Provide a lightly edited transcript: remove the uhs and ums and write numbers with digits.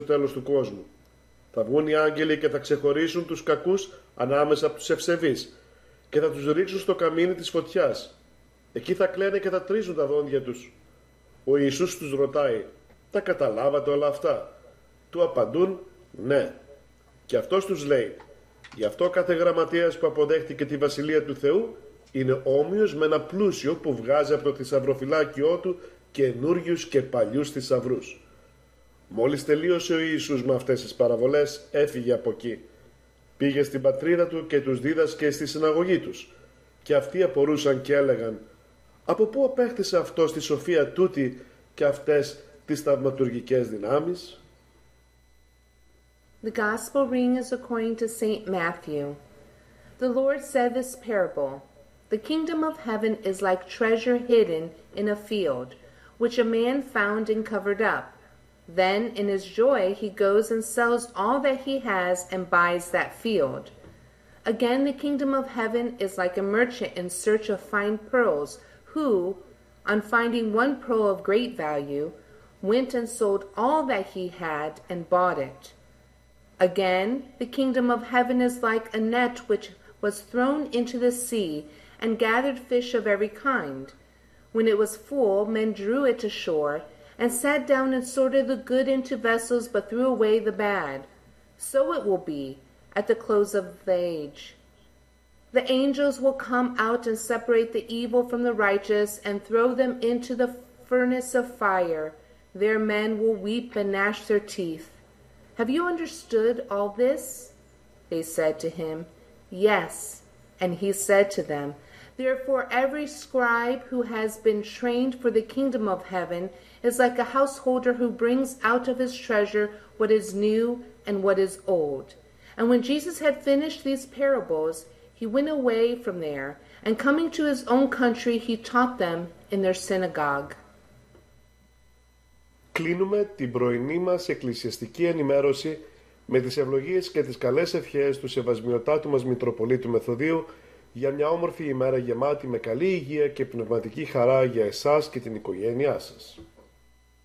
τέλος του κόσμου. Θα βγουν οι άγγελοι και θα ξεχωρίσουν τους κακούς ανάμεσα από τους ευσεβείς και θα τους ρίξουν στο καμίνι της φωτιάς. Εκεί θα κλαίνε και θα τρίζουν τα δόντια τους. Ο Ιησούς τους ρωτάει, τα καταλάβατε όλα αυτά? Του απαντούν, ναι. Και αυτός τους λέει, γι' αυτό κάθε γραμματέας που αποδέχτηκε τη Βασιλεία του Θεού είναι όμοιος με ένα πλούσιο που βγάζει από το θησαυροφυλάκιό του καινούριους και παλιούς θησαυρούς. Μόλις τελείωσε ο Ιησούς με αυτές τις παραβολές, έφυγε από εκεί. Πήγε στην πατρίδα του και τους δίδασκε στη συναγωγή τους. Και αυτοί απορούσαν και έλεγαν, από πού απέκτησε αυτός τη σοφία τούτη και αυτές τις θαυματουργικές δυνάμεις? The Gospel reading is according to St. Matthew. The Lord said this parable, the kingdom of heaven is like treasure hidden in a field, which a man found and covered up. Then, in his joy, he goes and sells all that he has and buys that field. Again, the kingdom of heaven is like a merchant in search of fine pearls, who, on finding one pearl of great value, went and sold all that he had and bought it. Again, the kingdom of heaven is like a net which was thrown into the sea and gathered fish of every kind. When it was full, men drew it ashore and sat down and sorted the good into vessels but threw away the bad. So it will be at the close of the age. The angels will come out and separate the evil from the righteous and throw them into the furnace of fire. There men will weep and gnash their teeth. Have you understood all this? They said to him, yes. And he said to them, therefore every scribe who has been trained for the kingdom of heaven is like a householder who brings out of his treasure what is new and what is old. And when Jesus had finished these parables, he went away from there, and coming to his own country, he taught them in their synagogue. Κλείνουμε την πρωινή μας εκκλησιαστική ενημέρωση με τις ευλογίες και τις καλές ευχές του Σεβασμιωτάτου μας Μητροπολίτου Μεθοδίου για μια όμορφη ημέρα γεμάτη με καλή υγεία και πνευματική χαρά για εσάς και την οικογένειά σας.